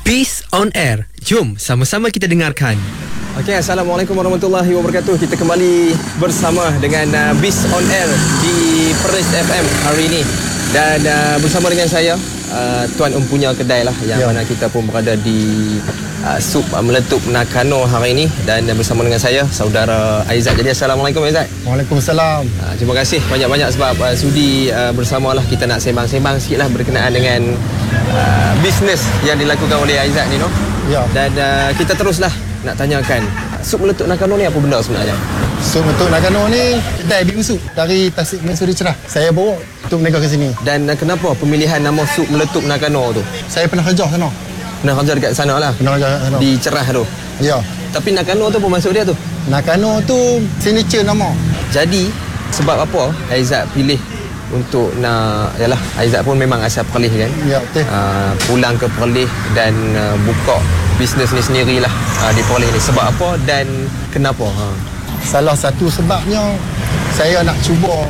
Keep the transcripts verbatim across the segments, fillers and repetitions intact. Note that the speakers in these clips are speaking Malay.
Biz on Air. Jom sama-sama kita dengarkan. Okey, Assalamualaikum warahmatullahi wabarakatuh. Kita kembali bersama dengan uh, Biz on Air di Perlis F M hari ini. Dan uh, bersama dengan saya uh, Tuan Empunya Kedai lah, yang ya. mana kita pun berada di uh, Sup Meletup Nakano hari ini. Dan uh, bersama dengan saya saudara Aizat. Jadi Assalamualaikum Aizat. Waalaikumsalam. uh, Terima kasih banyak-banyak sebab uh, sudi uh, bersama lah. Kita nak sembang-sembang sikit lah berkenaan dengan uh, bisnes yang dilakukan oleh Aizat ni, no? Ya. Dan uh, kita teruslah nak tanyakan, Sup Meletup Nakano ni apa benda sebenarnya? Sup Meletup Nakano ni kedai bihun sup dari Tasik Mensuri Cerah. Saya bawa untuk berniaga ke sini. Dan uh, kenapa pemilihan nama Sup Meletup Nakano tu? Saya pernah kerja sana. Pernah kerja dekat sana lah? Pernah kerja sana. Di Cerah tu? Ya. Tapi Nakano tu apa maksud dia tu? Nakano tu signature nama. Jadi sebab apa Aizat pilih untuk nak, yalah, Aizat pun memang asal Perlis kan? Ya, betul. Uh, pulang ke Perlis dan uh, buka bisnes ni sendirilah uh, di Perlis ni. Sebab apa dan kenapa? Ha. Salah satu sebabnya saya nak cuba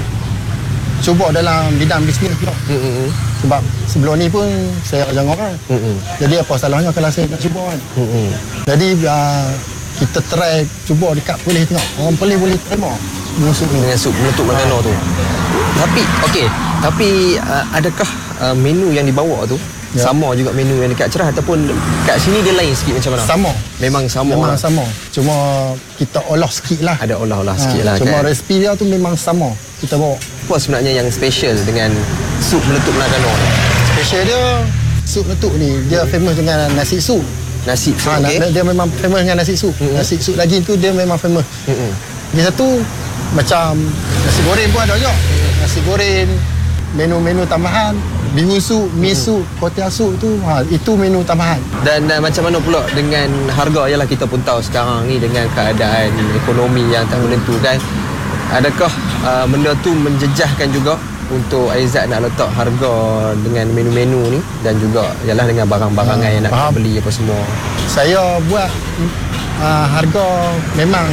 cuba dalam bidang bisnes pula. Mm-mm. Sebab sebelum ni pun saya kerja dengan orang. Mm-mm. Jadi apa salahnya kalau saya nak cuba kan? Mm-mm. Jadi uh, kita try cuba dekat Perlis tengok. Orang Perlis boleh terima sup ni. Dengan Sup Meletup Nakano tu. Tapi okey, tapi uh, adakah uh, menu yang dibawa tu ya. sama juga menu yang dekat Cerah ataupun kat sini dia lain sikit macam mana? Sama. Memang sama. Memang lah. sama. Cuma kita olah sikit lah. Ada olah-olah Ha, sikit lah cuma kan. resipi dia tu memang sama kita bawa. Apa sebenarnya yang special dengan Sup Meletup Nakano ni? Special dia sup meletup ni dia hmm. famous dengan nasi sup. Nasi sup. Ha, Okay. Dia memang famous dengan nasi sup. Hmm. Nasi sup daging tu dia memang famous. Hmm. Dia satu macam nasi goreng pun ada juga. Nasi goreng, menu-menu tambahan, bihun sup, mi sup, kuotiao sup tu, ha, itu menu tambahan. Dan uh, macam mana pula dengan harga? Yalah, kita pun tahu sekarang ni dengan keadaan ekonomi yang tak menentu kan. Adakah uh, benda tu menjejahkan juga untuk Aizat nak letak harga dengan menu-menu ni dan juga yalah dengan barang-barang ha, yang nak faham. beli apa semua? Saya buat uh, harga memang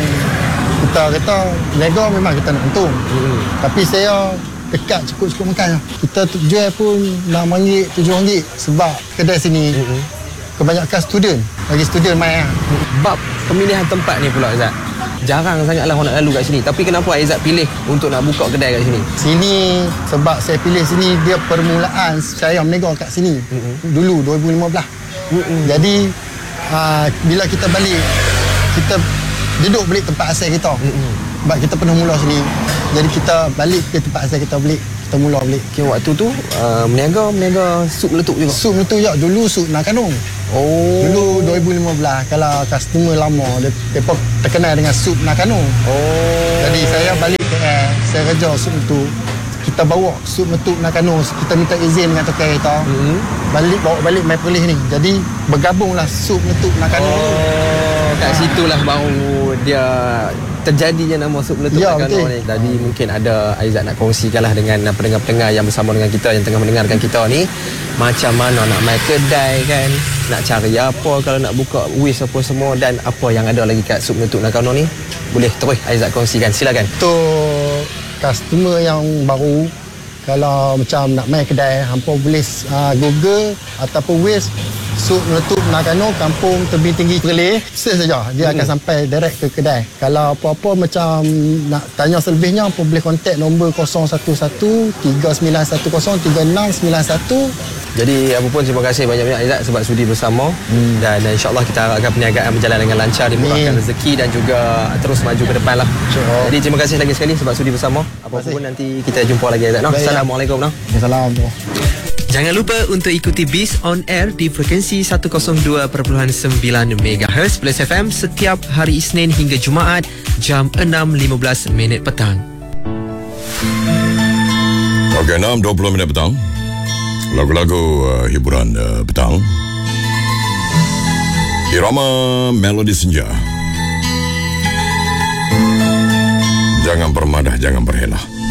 kita kata nego memang kita nak untung. Hmm. Tapi saya dekat cukup-cukup makan. Kita jual pun enam ringgit, tujuh ringgit sebab kedai sini hmm. kebanyakan student. Bagi student main lah. Bab pemilihan tempat ni pula Aizat. Jarang sangatlah orang nak lalu kat sini. Tapi kenapa Aizat pilih untuk nak buka kedai kat sini? Sini sebab saya pilih sini dia permulaan saya berniaga kat sini. Hmm. Dulu dua ribu lima belas. Hmm. Jadi uh, bila kita balik kita duduk balik tempat asal kita. Mm-hmm. Sebab kita pernah mula sini. Jadi kita balik ke tempat asal kita balik. Kita mula balik. Okay, waktu tu uh, meniaga meniaga sup meletup juga. Sup meletup ya. Dulu sup Nakano. Oh. Dulu dua ribu lima belas kalau customer lama dia depa terkenal dengan sup Nakano. Oh. Jadi saya balik ke eh, saya kerja sup meletup. Kita bawa sup meletup Nakano. Kita minta izin dengan tokai kita. Mm-hmm. Balik bawa balik mai Perlis ni. Jadi bergabunglah sup meletup Nakano. Oh. Kat situlah baru dia terjadinya nama Sup Meletup ya, Nakano ni. Tadi mungkin ada Aizat nak kongsikanlah dengan pendengar-pendengar yang bersama dengan kita, yang tengah mendengarkan kita ni, macam mana nak main kedai kan, nak cari apa kalau nak buka wis apa semua, dan apa yang ada lagi kat Sup Meletup Nakano ni. Boleh terus Aizat kongsikan, silakan. Untuk customer yang baru, kalau macam nak main kedai, hampa boleh uh, Google ataupun wis Sup Meletup Nakano Kampung Tebing Tinggi Perlis. Search saja, dia hmm. akan sampai direct ke kedai. Kalau apa-apa macam nak tanya selebihnya, apa boleh kontak nombor kosong satu satu tiga sembilan satu kosong tiga enam sembilan satu. Jadi apa pun, terima kasih banyak-banyak Aizat sebab sudi bersama. hmm. Dan insyaAllah kita harapkan perniagaan berjalan dengan lancar, dimurahkan rezeki dan juga terus maju ke depan lah. Sure. Jadi terima kasih lagi sekali sebab sudi bersama. Apa pun nanti kita jumpa lagi Aizat. No? Assalamualaikum. No? Assalamualaikum. Jangan lupa untuk ikuti Biz on Air di frekuensi seratus dua perpuluhan sembilan megahertz Plus F M setiap hari Isnin hingga Jumaat jam enam lima belas minit petang. Okey, enam dua puluh minit petang. Lagu-lagu uh, hiburan uh, petang. Irama melodi senja. Jangan bermadah, jangan berhelah.